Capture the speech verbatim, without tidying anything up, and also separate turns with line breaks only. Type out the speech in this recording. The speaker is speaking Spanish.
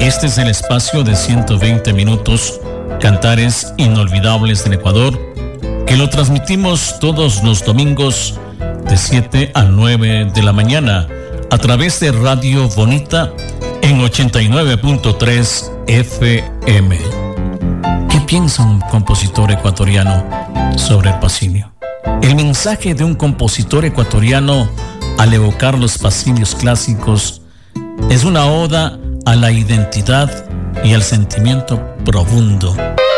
Este es el espacio de ciento veinte minutos, Cantares Inolvidables del Ecuador, que lo transmitimos todos los domingos de siete a nueve de la mañana a través de Radio Bonita en ochenta y nueve punto tres F M. ¿Qué piensa un compositor ecuatoriano sobre el pasillo? El mensaje de un compositor ecuatoriano al evocar los pasillos clásicos es una oda a la identidad y al sentimiento profundo